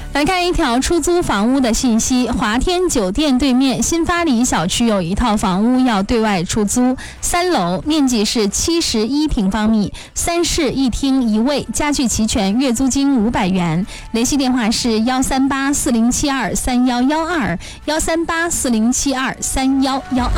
来看一条出租房屋的信息，华天酒店对面新发里小区有一套房屋要对外出租，3楼，面积是71平方米，3室1厅1卫，家具齐全，月租金500元。联系电话是13840723112，13840723112。